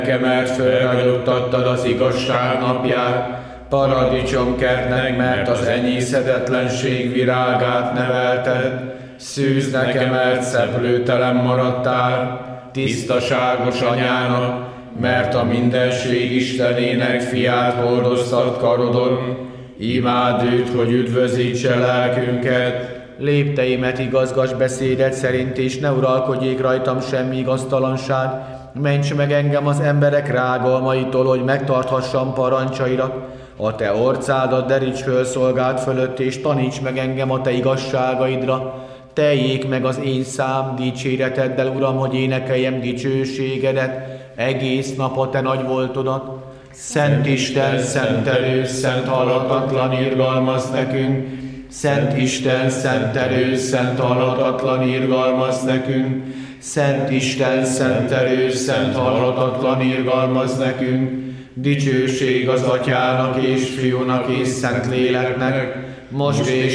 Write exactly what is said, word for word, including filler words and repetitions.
mert fölragyogtattad az igazság napját, paradicsomkertnek, mert az enyészedetlenség virágát nevelted, szűznek, mert szeplőtelen maradtál, tisztaságos anyának, mert a mindenség Istenének fiát hordoztad karodon, imád őt, hogy üdvözítse lelkünket. Lépteimet igazgass beszédet szerint, és ne uralkodjék rajtam semmi igaztalanság. Ments meg engem az emberek rágalmaitól, hogy megtarthassam parancsaidat. A te orcádat deríts föl szolgád fölött, és taníts meg engem a te igazságaidra. Teljék meg az én szám dicséreteddel, Uram, hogy énekeljem dicsőségedet, egész nap a te nagy voltodat. Szent Isten, szentelő, szent halhatatlan, irgalmaz nekünk. Szent Isten, szentelő, szent halhatatlan, irgalmaz nekünk. Szent Isten, szentelő, szent halhatatlan, irgalmaz nekünk. Dicsőség az Atyának és Fiúnak és Szentléleknek, most és